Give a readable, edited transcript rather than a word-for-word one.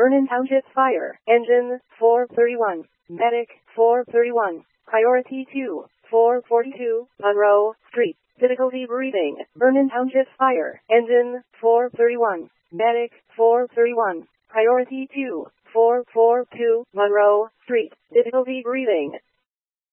Vernon Township Fire. Engine 431. Medic 431. Priority 2. 442. Monroe Street. Difficulty breathing. Vernon Township Fire. Engine 431. Medic 431. Priority 2. 442. Monroe Street. Difficulty breathing.